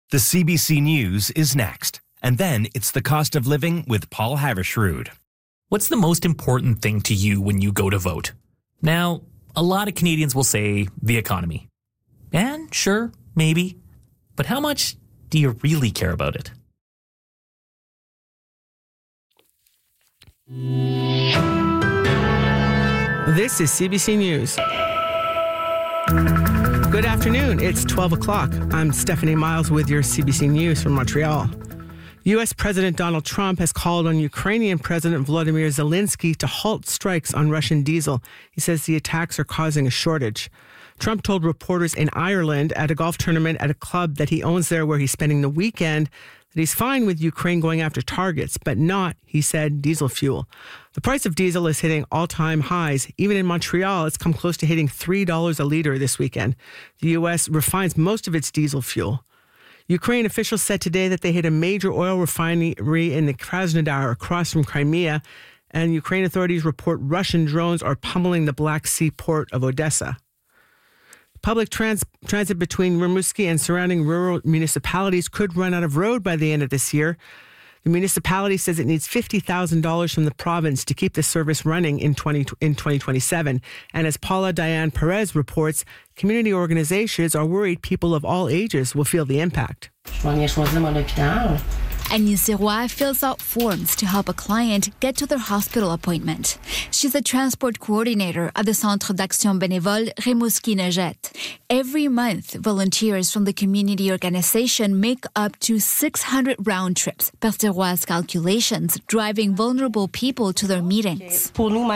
The CBC News is next. And then it's the cost of living with Paul Havershrud. What's the most important thing to you when you go to vote? Now, a lot of Canadians will say the economy. And sure, maybe. But how much do you really care about it? This is CBC News. Good afternoon. It's 12 o'clock. I'm Stephanie Miles with your CBC News from Montreal. U.S. President Donald Trump has called on Ukrainian President Volodymyr Zelensky to halt strikes on Russian diesel. He says the attacks are causing a shortage. Trump told reporters in Ireland at a golf tournament at a club that he owns there where he's spending the weekend that he's fine with Ukraine going after targets, but not, he said, diesel fuel. The price of diesel is hitting all-time highs. Even in Montreal, it's come close to hitting $3 a liter this weekend. The U.S. refines most of its diesel fuel. Ukraine officials said today that they hit a major oil refinery in the Krasnodar across from Crimea, and Ukraine authorities report Russian drones are pummeling the Black Sea port of Odessa. Public transit between Rimouski and surrounding rural municipalities could run out of road by the end of this year. The municipality says it needs $50,000 from the province to keep the service running in 2027. And as Paula Diane Perez reports, community organizations are worried people of all ages will feel the impact. Annie Sirois fills out forms to help a client get to their hospital appointment. She's a transport coordinator at the Centre d'Action Bénévole Rimouski-Neugette. Every month, volunteers from the community organization make up to 600 round trips, per Sirois' calculations, driving vulnerable people to their meetings.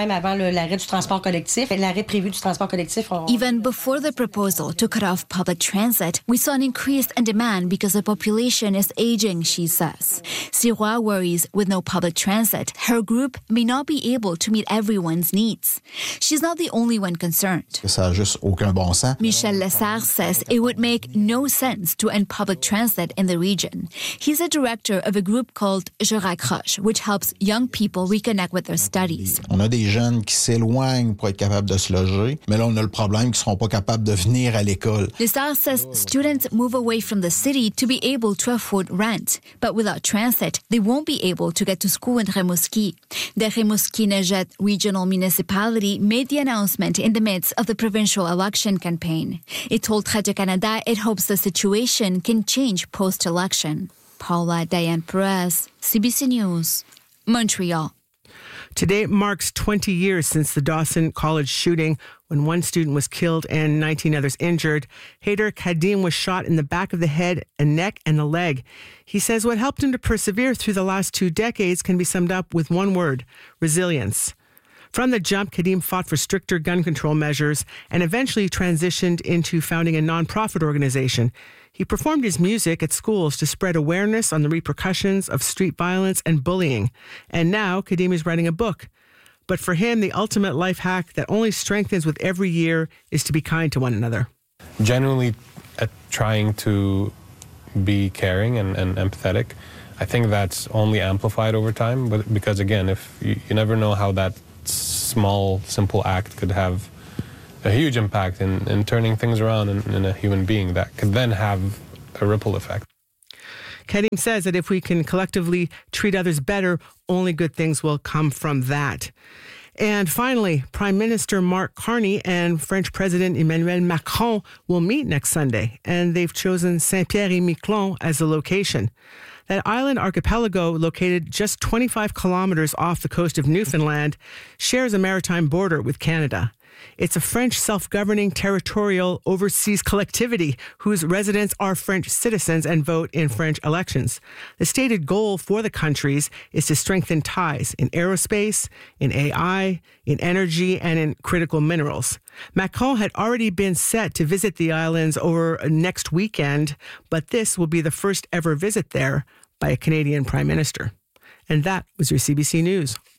Even before the proposal to cut off public transit, we saw an increase in demand because the population is aging, she says. Sirois worries with no public transit, her group may not be able to meet everyone's needs. She's not the only one concerned. Ça a juste aucun bon sens. Michel Lessard says it would make no sense to end public transit in the region. He's a director of a group called Je Raccroche, which helps young people reconnect with their studies. On a des jeunes qui s'éloignent pour être capables de se loger, mais là on a le problème qu'ils ne seront pas capables de venir à l'école. Lessard says students move away from the city to be able to afford rent, but without transit, they won't be able to get to school in Rimouski. The Rimouski-Neugette Regional Municipality made the announcement in the midst of the provincial election campaign. It told Radio-Canada it hopes the situation can change post-election. Paula Diane Perez, CBC News, Montreal. Today marks 20 years since the Dawson College shooting, when one student was killed and 19 others injured. Haider Kadim was shot in the back of the head and neck and the leg. He says what helped him to persevere through the last 2 decades can be summed up with one word: resilience. From the jump, Kadim fought for stricter gun control measures and eventually transitioned into founding a nonprofit organization. He performed his music at schools to spread awareness on the repercussions of street violence and bullying. And now Kadim is writing a book. But for him, the ultimate life hack that only strengthens with every year is to be kind to one another. Genuinely trying to be caring and empathetic. I think that's only amplified over time, but because again, if you never know how that small, simple act could have a huge impact in turning things around in a human being that could then have a ripple effect. Kadim says that if we can collectively treat others better, only good things will come from that. And finally, Prime Minister Mark Carney and French President Emmanuel Macron will meet next Sunday, and they've chosen Saint-Pierre-et-Miquelon as the location. That island archipelago, located just 25 kilometers off the coast of Newfoundland, shares a maritime border with Canada. It's a French self-governing territorial overseas collectivity whose residents are French citizens and vote in French elections. The stated goal for the countries is to strengthen ties in aerospace, in AI, in energy, and in critical minerals. Macron had already been set to visit the islands over next weekend, but this will be the first ever visit there by a Canadian Prime Minister. And that was your CBC News.